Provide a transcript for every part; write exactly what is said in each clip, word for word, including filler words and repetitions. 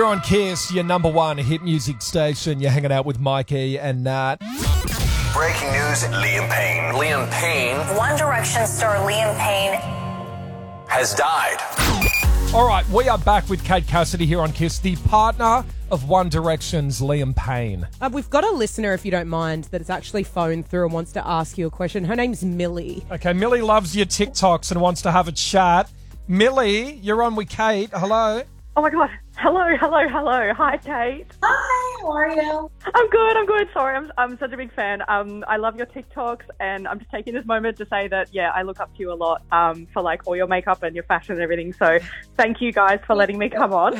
You're on Kiss, your number one hit music station. You're hanging out with Mikey and Nat. Breaking news, Liam Payne. Liam Payne. One Direction star Liam Payne has died. All right, we are back with Kate Cassidy here on Kiss, the partner of One Direction's Liam Payne. Uh, we've got a listener, if you don't mind, that has actually phoned through and wants to ask you a question. Her name's Millie. Okay, Millie loves your TikToks and wants to have a chat. Millie, you're on with Kate. Hello. Oh my God. Hello, hello, hello. Hi, Kate. Hi, how are you? I'm good, I'm good. Sorry, I'm I'm such a big fan. Um, I love your TikToks, and I'm just taking this moment to say that, yeah, I look up to you a lot um, for, like, all your makeup and your fashion and everything. So thank you guys for letting me come on.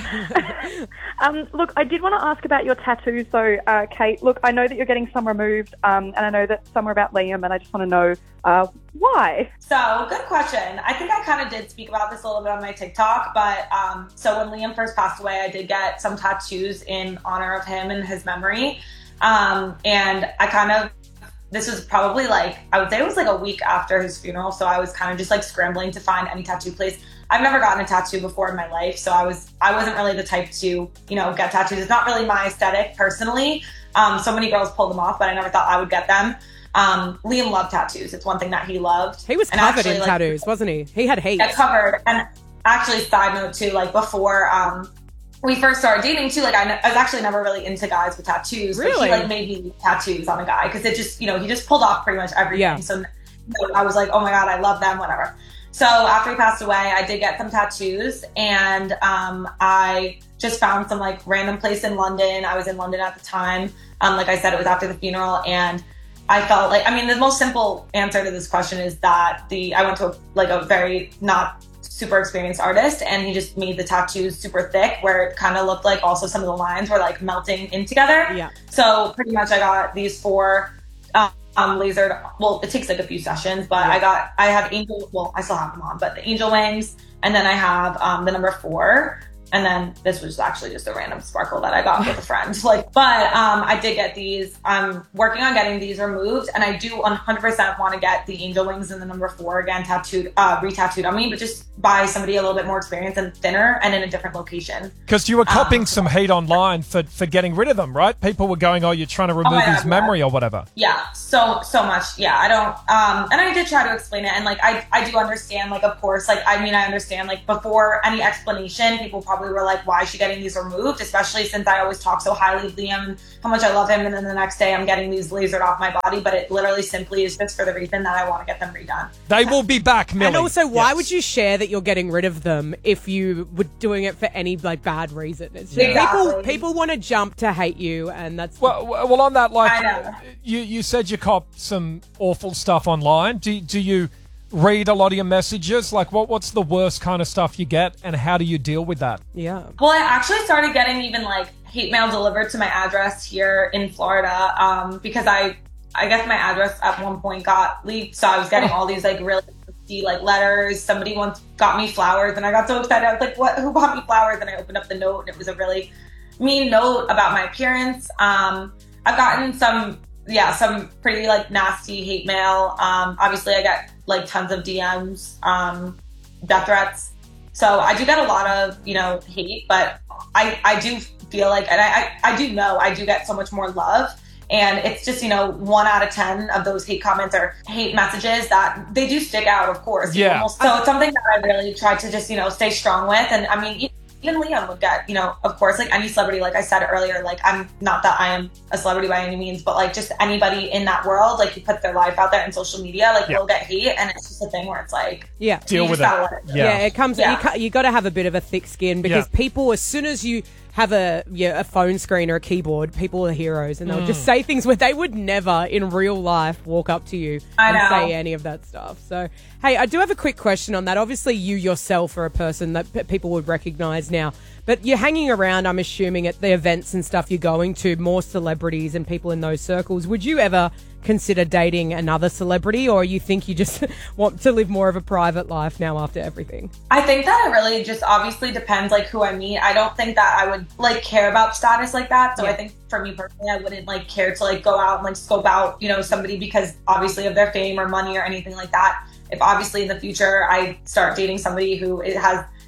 um, look, I did want to ask about your tattoos, though, uh, Kate. Look, I know that you're getting some removed, um, and I know that some are about Liam, and I just want to know uh, why. So, good question. I think I kind of did speak about this a little bit on my TikTok, but um, so when Liam first passed away, I did get some tattoos in honor of him and his memory. Um, and I kind of, this was probably like, I would say it was like a week after his funeral. So I was kind of just like scrambling to find any tattoo place. I've never gotten a tattoo before in my life. So I was, I wasn't really the type to, you know, get tattoos. It's not really my aesthetic personally. Um, so many girls pull them off, but I never thought I would get them. Um, Liam loved tattoos. It's one thing that he loved. He was and covered actually, in like, tattoos, wasn't he? He had heaps. Yeah, covered. And actually, side note too, like before um, we first started dating too, like I, n- I was actually never really into guys with tattoos. Really? But he like made me tattoos on a guy because it just, you know, he just pulled off pretty much everything. Yeah. So, so I was like, oh my God, I love them, whatever. So after he passed away, I did get some tattoos, and um, I just found some like random place in London. I was in London at the time. Um, like I said, it was after the funeral, and I felt like, I mean, the most simple answer to this question is that the I went to a, like a very not super experienced artist, and he just made the tattoos super thick, where it kind of looked like also some of the lines were like melting in together. Yeah. So pretty much I got these four um, um lasered. Well, it takes like a few sessions, but Yeah. I got I have angel. Well, I still have them on, but the angel wings, and then I have um the number four. And then this was actually just a random sparkle that I got with a friend. Like, but um, I did get these. I'm working on getting these removed, and I do one hundred percent want to get the angel wings and the number four again tattooed, uh, re-tattooed on me, but just by somebody a little bit more experienced and thinner and in a different location. Because you were copping Um, some heat online for, for getting rid of them, right? People were going, oh, you're trying to remove my his God, memory yeah. or whatever. Yeah, so so much. Yeah, I don't. Um, and I did try to explain it, and like I I do understand. Like, of course, like I mean, I understand. Like before any explanation, people probably were like, why is she getting these removed? Especially since I always talk so highly of Liam and how much I love him, and then the next day I'm getting these lasered off my body. But it literally simply is just for the reason that I want to get them redone. They will be back, Millie. And also, why Yes. would you share that you're getting rid of them if you were doing it for any like bad reason? It's just, Exactly. people people want to jump to hate you, and that's Well, well, on that, like, I know. you, you said you cop some awful stuff online. Do, do you read a lot of your messages? Like, what what's the worst kind of stuff you get, and how do you deal with that? yeah. Well, I actually started getting even like hate mail delivered to my address here in Florida um, because I, I guess my address at one point got leaked. So I was getting all these like really nasty, like letters. Somebody once got me flowers, and I got so excited. I was like, "What? Who bought me flowers?" And I opened up the note, and it was a really mean note about my appearance. Um, I've gotten some, yeah, some pretty like nasty hate mail. Um, obviously, I get like tons of D Ms, um, death threats. So I do get a lot of, you know, hate, but I, I do feel like, and I, I, I do know I do get so much more love. And it's just, you know, one out of ten of those hate comments or hate messages that they do stick out, of course. You Yeah. almost- so it's something that I really try to just, you know, stay strong with. And I mean, even Liam would get, you know, of course, like any celebrity, like I said earlier, like I'm not that I am a celebrity by any means, but like just anybody in that world, like who puts their life out there in social media, like Yeah. will get hate. And it's just a thing where it's like, Yeah. Deal you with just it. gotta let it go. Yeah. Yeah, it comes. Yeah. You, ca- you got to have a bit of a thick skin because Yeah. people, as soon as you have a yeah, a phone screen or a keyboard, people are heroes, and they'll Mm. just say things where they would never in real life walk up to you I and know. say any of that stuff. So, hey, I do have a quick question on that. Obviously, you yourself are a person that p- people would recognize now, but you're hanging around, I'm assuming, at the events and stuff you're going to, more celebrities and people in those circles. Would you ever consider dating another celebrity, or you think you just want to live more of a private life now after everything? I think that it really just obviously depends like who I meet. I don't think that I would like care about status like that. So Yeah. I think for me personally, I wouldn't like care to like go out and like scope out, you know, somebody because obviously of their fame or money or anything like that. If obviously in the future I start dating somebody who it has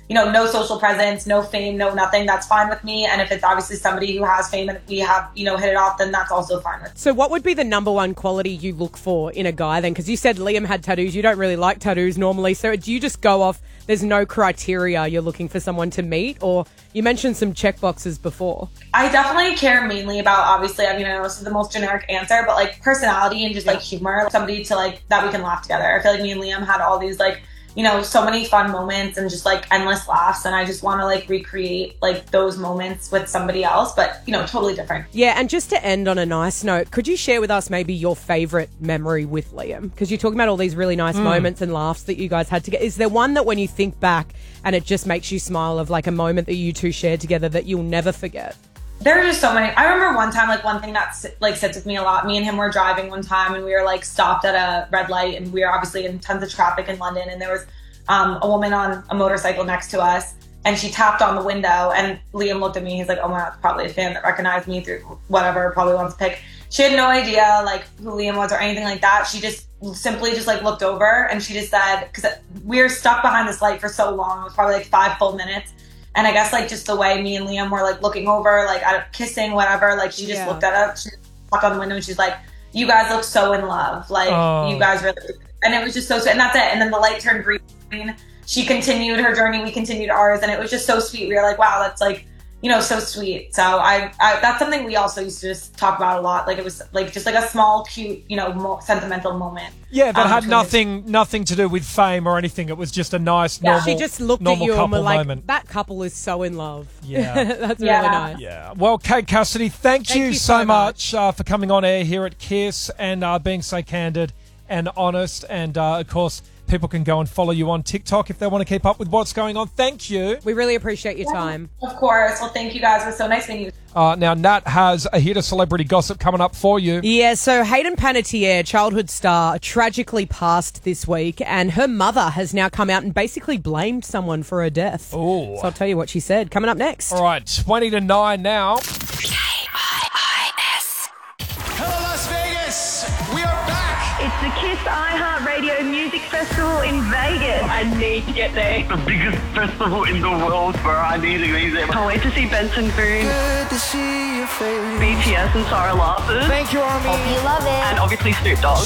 you know, no social presence, no fame, no nothing, that's fine with me. And if it's obviously somebody who has fame and we have, you know, hit it off, then that's also fine with me. So what would be the number one quality you look for in a guy then? Because you said Liam had tattoos. You don't really like tattoos normally. So do you just go off, there's no criteria you're looking for someone to meet? Or you mentioned some check boxes before. I definitely care mainly about, obviously, I mean, I know this is the most generic answer, but like personality and just like humor, somebody to like, that we can laugh together. I feel like me and Liam had all these like, you know, so many fun moments and just like endless laughs. And I just want to like recreate like those moments with somebody else, but, you know, totally different. Yeah. And just to end on a nice note, could you share with us maybe your favorite memory with Liam? Because you're talking about all these really nice mm. moments and laughs that you guys had together. Is there one that when you think back and it just makes you smile of like a moment that you two shared together that you'll never forget? There are just so many. I remember one time, like one thing that like sits with me a lot. Me and him were driving one time, and we were like stopped at a red light, and we were obviously in tons of traffic in London. And there was um, a woman on a motorcycle next to us, and she tapped on the window. And Liam looked at me. He's like, "Oh my God, it's probably a fan that recognized me through whatever. Probably wants to pick." She had no idea like who Liam was or anything like that. She just simply just like looked over, and she just said, because we were stuck behind this light for so long. It was probably like five full minutes. And I guess, like, just the way me and Liam were, like, looking over, like, kissing, whatever, like, she just yeah. looked at us, she looked on the window, and she's like, you guys look so in love. Like, oh. you guys really... And it was just so sweet. And that's it. And then the light turned green. She continued her journey. We continued ours. And it was just so sweet. We were like, wow, that's, like, you know, so sweet. So I, I that's something we also used to just talk about a lot. Like, it was, like, just, like, a small, cute, you know, mo- sentimental moment. Yeah, that um, had nothing nothing to do with fame or anything. It was just a nice, yeah. normal She just looked at you and was like, moment. That couple is so in love. Yeah. That's yeah. really nice. Yeah. Well, Kate Cassidy, thank, thank you, you so, so much, much uh, for coming on air here at KISS and uh, being so candid and honest. And, uh, of course, people can go and follow you on TikTok if they want to keep up with what's going on. Thank you. We really appreciate your time. Of course. Well, thank you guys. It was so nice meeting you. Uh, now, Nat has a hit of celebrity gossip coming up for you. Yeah, so Hayden Panettiere, childhood star, tragically passed this week, and her mother has now come out and basically blamed someone for her death. Oh. So I'll tell you what she said. Coming up next. All right, twenty to nine now. K I I S. Hello, Las Vegas. We are back. It's the KISS iHeartRadio Music Festival in Vegas. I need to get there. The biggest festival in the world, bro. I need to be there. Can't wait to see Benson Boone. Good to see your face. B T S and Sarah Larson. Thank you, Army. Hope you love it. And obviously Snoop Dogg.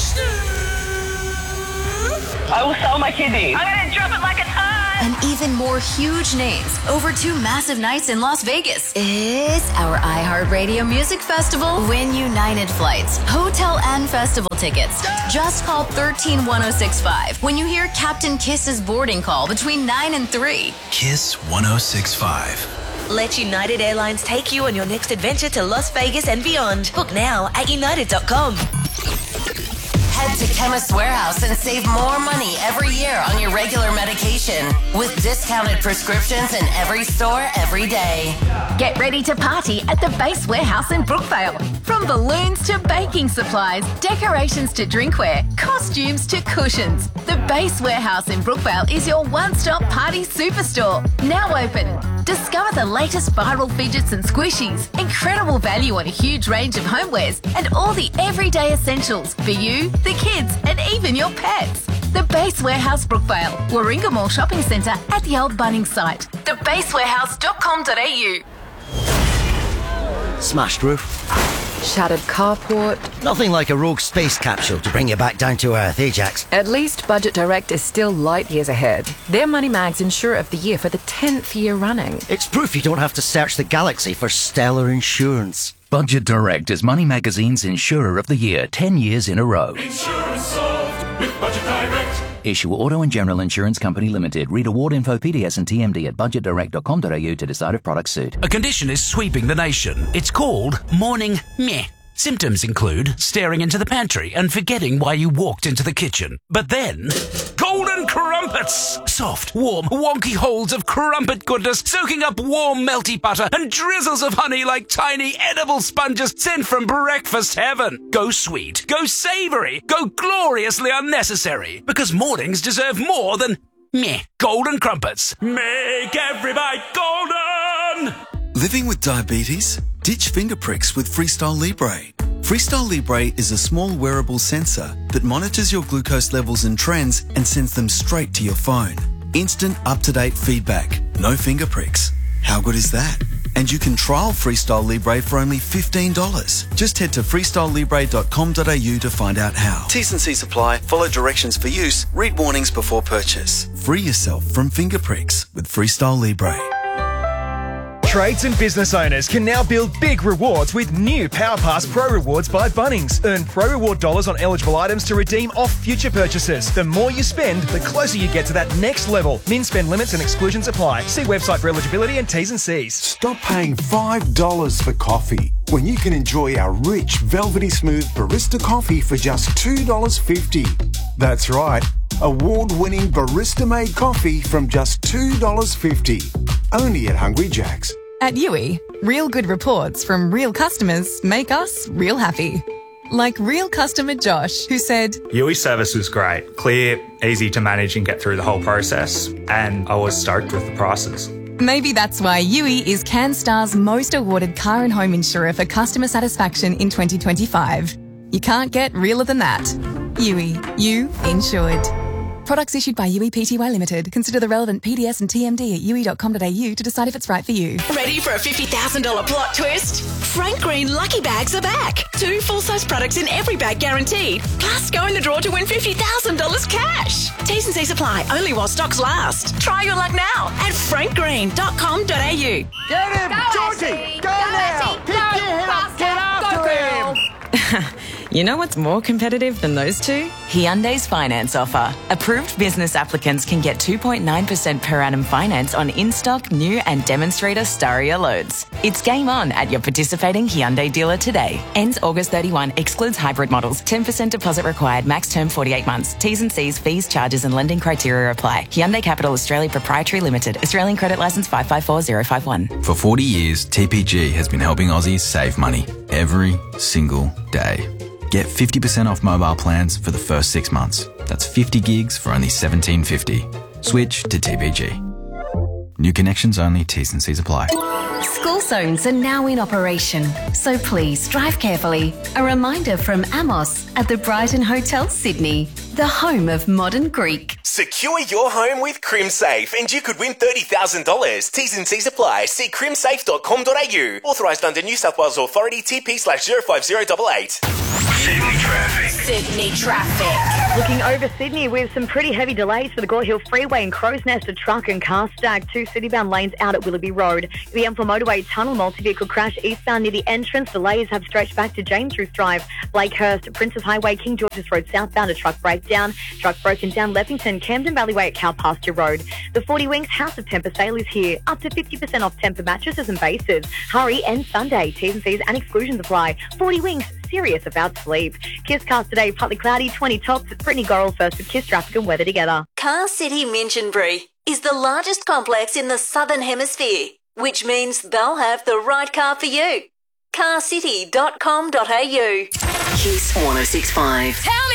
I will sell my kidneys. I'm going to drop it like a ton. And even more huge names over two massive nights in Las Vegas. It's our iHeartRadio Music Festival. Win United flights, hotel and festival tickets. Just call one three one oh six five when you hear Captain Kiss's boarding call between nine and three. KISS one oh six five. Let United Airlines take you on your next adventure to Las Vegas and beyond. Book now at united dot com. Head to Chemist Warehouse and save more money every year on your regular medication with discounted prescriptions in every store every day. Get ready to party at the Base Warehouse in Brookvale. From balloons to baking supplies, decorations to drinkware, costumes to cushions. The Base Warehouse in Brookvale is your one-stop party superstore. Now open. Discover the latest viral fidgets and squishies, incredible value on a huge range of homewares, and all the everyday essentials for you, the kids, and even your pets. The Base Warehouse Brookvale, Warringah Mall Shopping Centre at the old Bunnings site. the base warehouse dot com dot a u. Smashed roof. Shattered carport. Nothing like a rogue space capsule to bring you back down to earth, eh, Jax? At least Budget Direct is still light years ahead. They're Money Mag's Insurer of the Year for the tenth year running. It's proof you don't have to search the galaxy for stellar insurance. Budget Direct is Money Magazine's Insurer of the Year ten years in a row. Insurance solved with Budget Direct. Issue Auto and General Insurance Company Limited. Read award info, P D S and T M D at budget direct dot com dot a u to decide if products suit. A condition is sweeping the nation. It's called morning meh. Symptoms include staring into the pantry and forgetting why you walked into the kitchen. But then, golden crumpets! Soft, warm, wonky holes of crumpet goodness soaking up warm, melty butter and drizzles of honey like tiny edible sponges sent from breakfast heaven. Go sweet, go savory, go gloriously unnecessary. Because mornings deserve more than meh. Golden crumpets. Make every bite golden! Living with diabetes? Ditch finger pricks with Freestyle Libre. Freestyle Libre is a small wearable sensor that monitors your glucose levels and trends and sends them straight to your phone. Instant up-to-date feedback. No finger pricks. How good is that? And you can trial Freestyle Libre for only fifteen dollars. Just head to freestyle libre dot com dot a u to find out how. T's and C's apply. Follow directions for use. Read warnings before purchase. Free yourself from finger pricks with Freestyle Libre. Trades and business owners can now build big rewards with new PowerPass Pro Rewards by Bunnings. Earn Pro Reward dollars on eligible items to redeem off future purchases. The more you spend, the closer you get to that next level. Min spend limits and exclusions apply. See website for eligibility and T's and C's. Stop paying five dollars for coffee when you can enjoy our rich, velvety smooth barista coffee for just two dollars fifty. That's right, award-winning barista-made coffee from just two dollars fifty. Only at Hungry Jack's. At Yui, real good reports from real customers make us real happy. Like real customer Josh, who said, Yui service was great, clear, easy to manage and get through the whole process, and I was stoked with the prices. Maybe that's why Yui is CanStar's most awarded car and home insurer for customer satisfaction in twenty twenty-five. You can't get realer than that. Yui, you insured. Products issued by Yui Pty Limited. Consider the relevant P D S and T M D at yui dot com dot a u to decide if it's right for you. Ready for a fifty thousand dollars plot twist? Frank Green Lucky Bags are back. Two full-size products in every bag guaranteed. Plus, go in the draw to win fifty thousand dollars cash. T's and C's apply only while stocks last. Try your luck now at frank green dot com dot a u. Get him, Go, Georgie! Ashley. Go, Go, now! Ashley. Pick Go, your head up! Get after him! You know what's more competitive than those two? Hyundai's finance offer. Approved business applicants can get two point nine percent per annum finance on in-stock, new and demonstrator Staria loads. It's game on at your participating Hyundai dealer today. Ends August thirty-first. Excludes hybrid models. ten percent deposit required. Max term forty-eight months. T's and C's, fees, charges and lending criteria apply. Hyundai Capital Australia Proprietary Limited. Australian credit licence five five four zero five one. For forty years, T P G has been helping Aussies save money every single day. Get fifty percent off mobile plans for the first six months. That's fifty gigs for only seventeen fifty. Switch to T P G. New connections only, T's and C's apply. School zones are now in operation, so please drive carefully. A reminder from Amos at the Brighton Hotel Sydney, the home of modern Greek. Secure your home with CrimSafe and you could win thirty thousand dollars. T's and C's apply. See crim safe dot com dot a u. Authorised under New South Wales Authority T P slash zero five zero eight eight. Sydney traffic. Sydney traffic. Looking over Sydney with some pretty heavy delays for the Gore Hill Freeway and Crow's Nest, a truck and car stacked two city-bound lanes out at Willoughby Road. The M four motorway tunnel multi-vehicle crash eastbound near the entrance. Delays have stretched back to James Ruth Drive, Blakehurst, Princess Highway, King George's Road southbound, a truck breakdown. Truck broken down Lethington, Camden Valleyway at Cow Pasture Road. The forty Winks House of Temper sale is here. Up to fifty percent off Temper mattresses and bases. Hurry, and Sunday. T's and C's and exclusions apply. forty Winks. Serious about sleep. Kiss cast today, partly cloudy, twenty tops. Brittany Gorrell first with Kiss traffic and weather together. Car City Minchinbury is the largest complex in the Southern Hemisphere, which means they'll have the right car for you. car city dot com dot a u. Kiss one oh six point five. Tell me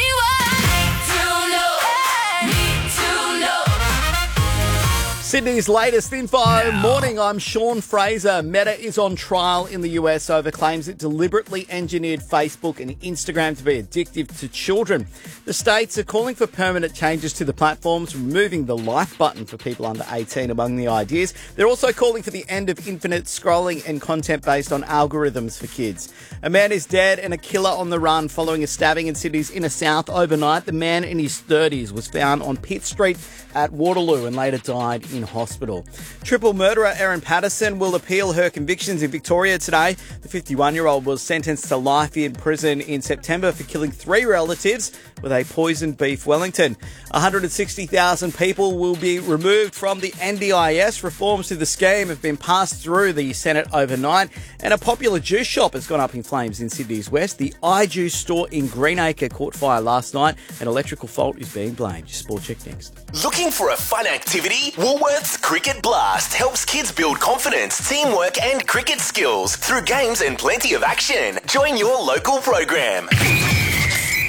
Sydney's latest info. Morning, I'm Sean Fraser. Meta is on trial in the U S over claims it deliberately engineered Facebook and Instagram to be addictive to children. The states are calling for permanent changes to the platforms, removing the like button for people under eighteen among the ideas. They're also calling for the end of infinite scrolling and content based on algorithms for kids. A man is dead and a killer on the run following a stabbing in Sydney's inner south overnight. The man in his thirties was found on Pitt Street at Waterloo and later died in hospital. Triple murderer Erin Patterson will appeal her convictions in Victoria today. The fifty-one-year-old was sentenced to life in prison in September for killing three relatives with a poisoned beef Wellington. one hundred sixty thousand people will be removed from the N D I S. Reforms to the scheme have been passed through the Senate overnight, and a popular juice shop has gone up in flames in Sydney's west. The iJuice store in Greenacre caught fire last night. An electrical fault is being blamed. Sport check next. Looking for a fun activity? Woolworths Cricket Blast helps kids build confidence, teamwork and cricket skills through games and plenty of action. Join your local program.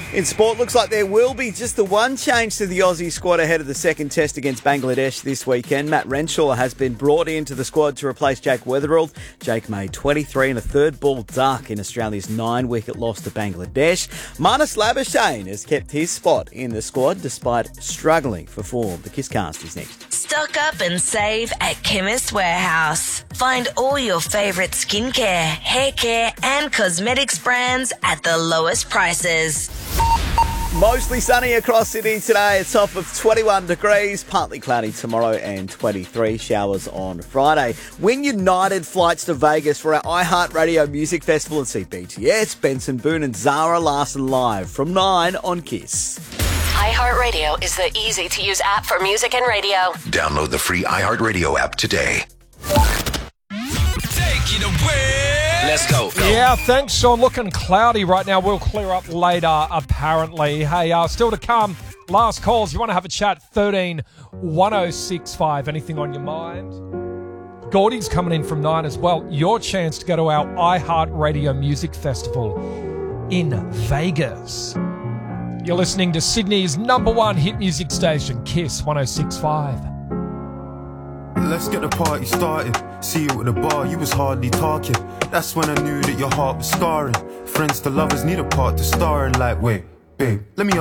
In sport, looks like there will be just the one change to the Aussie squad ahead of the second test against Bangladesh this weekend. Matt Renshaw has been brought into the squad to replace Jake Weatherald. Jake made twenty-three and a third ball duck in Australia's nine-wicket loss to Bangladesh. Marnus Labuschagne has kept his spot in the squad despite struggling for form. The Kisscast is next. Stock up and save at Chemist Warehouse. Find all your favourite skincare, hair care and cosmetics brands at the lowest prices. Mostly sunny across Sydney today. It's off of twenty-one degrees, partly cloudy tomorrow and twenty-three showers on Friday. Win United flights to Vegas for our iHeartRadio Music Festival and see B T S, Benson Boone and Zara Larsson live from nine on Kiss. iHeartRadio is the easy-to-use app for music and radio. Download the free iHeartRadio app today. Take it away. Let's go. go. Yeah, thanks, Sean. Looking cloudy right now. We'll clear up later, apparently. Hey, uh, still to come. Last calls. You want to have a chat? thirteen one oh six five. Anything on your mind? Gordy's coming in from nine as well. Your chance to go to our iHeartRadio Music Festival in Vegas. You're listening to Sydney's number one hit music station, Kiss one oh six point five. Let's get the party started. See you at the bar, you was hardly talking. That's when I knew that your heart was scarring. Friends to lovers need a part to star in. Like, wait, babe, let me